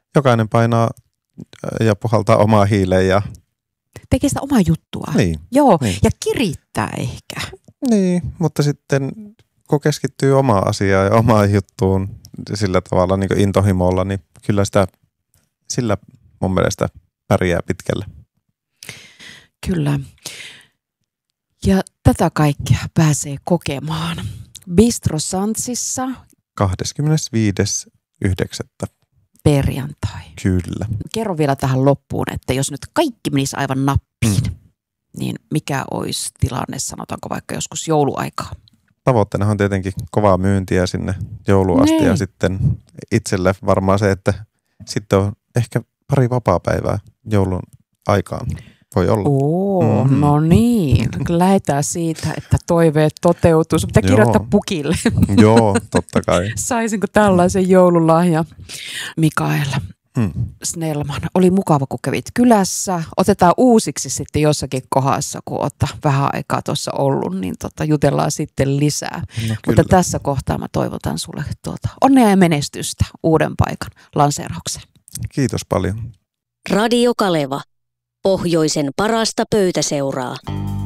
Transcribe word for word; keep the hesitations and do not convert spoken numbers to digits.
jokainen painaa ja puhaltaa omaa hiileen ja tekee sitä omaa juttua. Niin. Joo, niin. ja kirittää ehkä. Niin, mutta sitten kun keskittyy omaan asiaan ja omaan juttuun sillä tavalla niin kuin intohimolla, niin kyllä sitä sillä mun mielestä pärjää pitkälle. Kyllä. Ja tätä kaikkea pääsee kokemaan Bistro Santsissa kahdeskymmenesviides yhdeksättä perjantai. Kyllä. Kerro vielä tähän loppuun, että jos nyt kaikki menisi aivan nappiin, mm. niin mikä olisi tilanne, sanotaanko vaikka joskus jouluaikaa? Tavoitteena on tietenkin kovaa myyntiä sinne jouluasti Nein. ja sitten itselle varmaan se, että sitten on ehkä pari vapaapäivää joulun aikaan. Voi olla. Oo, mm-hmm. no niin. Lähetään siitä, että toiveet toteutuu. Sun pitää kirjoittaa pukille. Joo, totta kai. Saisinko tällaisen joululahja? Mikael mm. Snellman, oli mukava, kun kävit kylässä. Otetaan uusiksi sitten jossakin kohdassa, kun oot vähän aikaa tuossa ollut, niin tota, jutellaan sitten lisää. No, Mutta tässä kohtaa mä toivotan sulle tuota, onnea ja menestystä uuden paikan lanseeraukseen. Kiitos paljon. Radio Kaleva. Pohjoisen parasta pöytäseuraa.